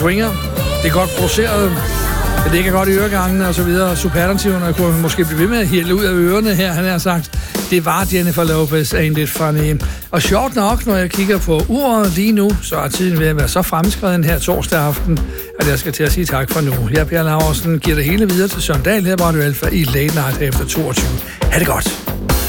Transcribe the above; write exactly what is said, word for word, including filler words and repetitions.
swinger. Det er godt produceret. Det ligger godt i øregangene og så videre. Superlativerne kunne måske blive ved med at hælde ud af ørerne her, han har sagt. Det var Jennifer Lopez, Ain't It Funny. Og sjovt nok, når jeg kigger på uret lige nu, så er tiden ved at være så fremskreden her torsdag aften, at jeg skal til at sige tak for nu. Jeg, Per Laursen, giver det hele videre til Søren Dahl her på Radio Alfa i Late Night efter toogtyve. Ha' det godt.